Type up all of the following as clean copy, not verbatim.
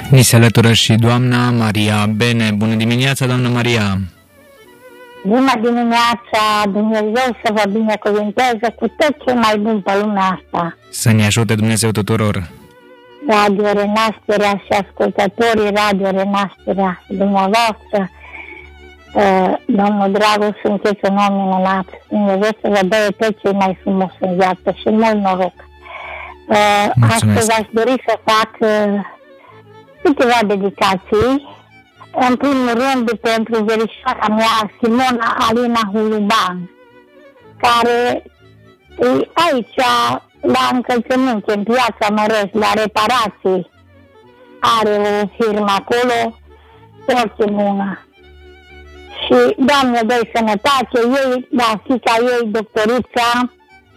Ni se alătură și doamna Maria Bene. Bună dimineața, doamna Maria! Bună dimineața! Dumnezeu să vă binecuvânteze cu tot ce mai bun pe lumea asta. Să ne ajute Dumnezeu tuturor! Radio Renașterea și ascultătorii Radio Renașterea dumneavoastră, Domnul Dragoș, sunteți un om minunat. Dumnezeu să vă dea tot ce mai frumos în viață și mult noroc. Astăzi aș dori să fac câteva dedicații. În primul rând pentru verișoara mea, Simona Alina Huluban, care e aici la încălțăminte, în Piața Mărăș, la reparații. Are o firmă acolo, foarte bună. Și Doamne, dă-i sănătate, ei, da, fiica ei, doctorița,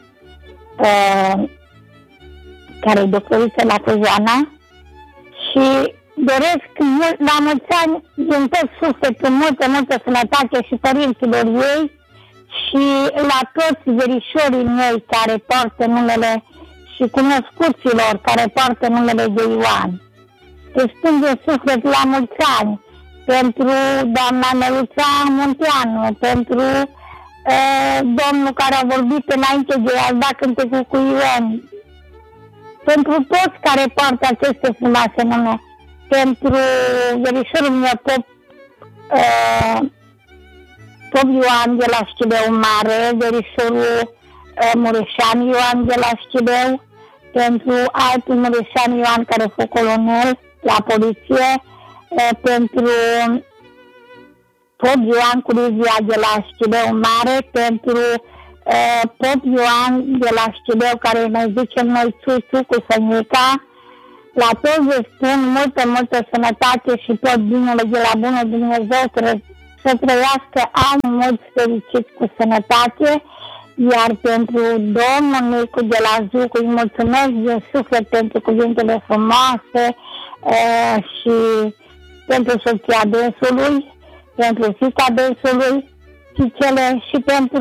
care e doctoriță la Cojoana, și doresc la mulți ani, din tot sufletul, multă sănătate și părinților ei și la toți verișorii mei care poartă numele și cunoscuților care poartă numele de Ioan. Îi spun din suflet la mulți ani pentru doamna Neluța Munteanu, pentru domnul care a vorbit înainte de a da cântecul cu Ioan, pentru toți care poartă aceste frumoase nume, pentru verișorul meu Pop Ioan de la Șchileu Mare, verișorul Mureșan Ioan de la Șchileu, pentru altul Mureșan Ioan care a fost colonel la poliție, pentru Pop Ioan Curizia de la Șchileu Mare, pentru Pop Ioan de la Șchileu care mai zicem noi Țuțu cu Sănica. La toți vă spun multă sănătate și tot binele de la bună Dumnezeu să trăiască ani mulți fericiți cu sănătate, iar pentru domnul Nicu de la Zucu îi mulțumesc din suflet pentru cuvintele frumoase și pentru soția dânsului, pentru fiica dânsului și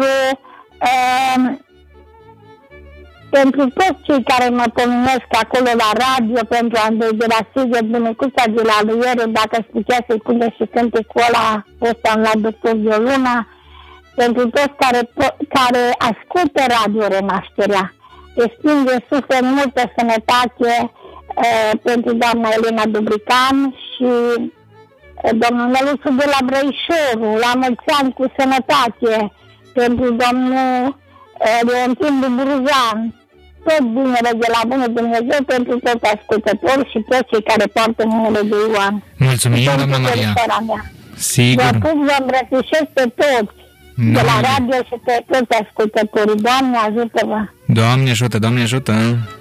pentru toți cei care mă pomenesc acolo la radio, pentru Andrei de la Sighet, Bunecuța de la Luiere, dacă îți putea să-i pune și cântecul ăla ăsta la doctor Violuna, pentru toți care ascultă Radio Renașterea. Îi spun de suflet multă sănătate pentru doamna Elena Dubrican și domnul Neluțu de la Brăișoru, la mulți ani cu sănătate, pentru domnul Leontin Bubruzan, tot binele de la bună Dumnezeu pentru toți ascultători și toți cei care poartă numele de Ioan. Mulțumim, doamna Maria. Sigur. Vă pup, vă îmbrățișez pe toți, de la radio și pe toți ascultătorii. Doamne, ajută-vă! Doamne ajută, Doamne ajută!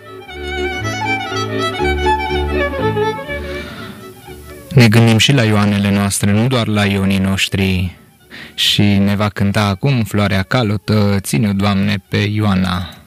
Ne gândim și la Ioanele noastre, nu doar la Ionii noștri. Și ne va cânta acum Floarea Calotă, ține-o, Doamne, pe Ioana.